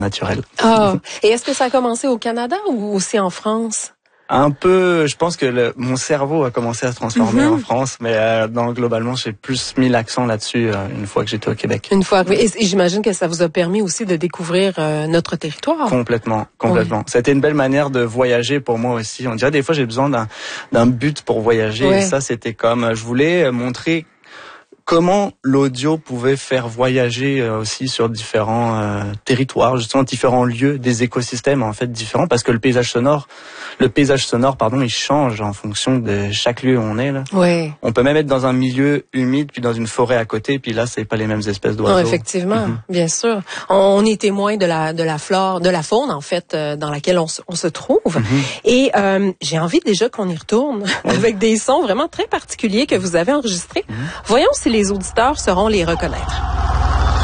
naturel. Ah, et est-ce que ça a commencé au Canada ou aussi en France? Un peu, je pense que mon cerveau a commencé à se transformer en France, mais globalement, j'ai plus mis l'accent là-dessus une fois que j'étais au Québec. Une fois, oui. Et j'imagine que ça vous a permis aussi de découvrir notre territoire. Complètement. Oui. C'était une belle manière de voyager pour moi aussi. On dirait des fois j'ai besoin d'un but pour voyager. Ouais. Et ça, c'était comme, je voulais montrer comment l'audio pouvait faire voyager aussi sur différents territoires, justement différents lieux, des écosystèmes en fait différents, parce que le paysage sonore, il change en fonction de chaque lieu où on est là. Ouais. On peut même être dans un milieu humide puis dans une forêt à côté, puis là c'est pas les mêmes espèces d'oiseaux. Non, effectivement, bien sûr. On est témoin de la flore, de la faune en fait dans laquelle on se trouve. Et j'ai envie déjà qu'on y retourne avec des sons vraiment très particuliers que vous avez enregistrés. Voyons si les auditeurs sauront les reconnaître.